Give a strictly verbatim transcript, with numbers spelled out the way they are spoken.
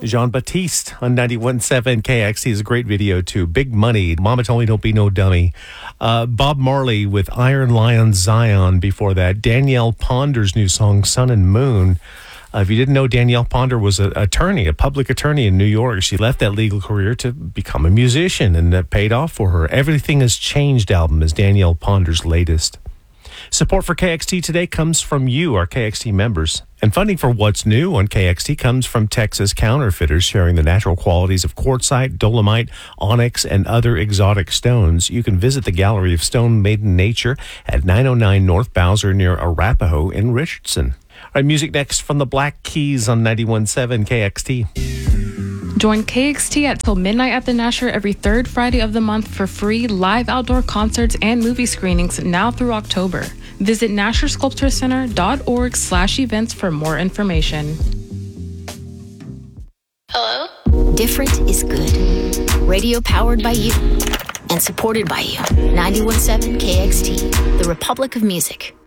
Jean-Baptiste on ninety-one point seven K X T is a great video, too. Big Money, Mama Told Me Don't Be No Dummy. Uh, Bob Marley with Iron Lion Zion before that. Danielle Ponder's new song, Sun and Moon. Uh, if you didn't know, Danielle Ponder was an attorney, a public attorney in New York. She left that legal career to become a musician, and that paid off for her. Everything Has Changed album is Danielle Ponder's latest. Support for K X T today comes from you, our K X T members. And funding for What's New on K X T comes from Texas Counterfeiters, sharing the natural qualities of quartzite, dolomite, onyx, and other exotic stones. You can visit the Gallery of Stone Made in Nature at nine oh nine North Bowser near Arapahoe in Richardson. All right, music next from the Black Keys on ninety-one point seven K X T. Join K X T at till midnight at the Nasher every third Friday of the month for free live outdoor concerts and movie screenings now through October. Visit nasher sculpture center dot org slash events for more information. Hello? Different is good. Radio powered by you and supported by you. ninety-one point seven K X T, the Republic of Music.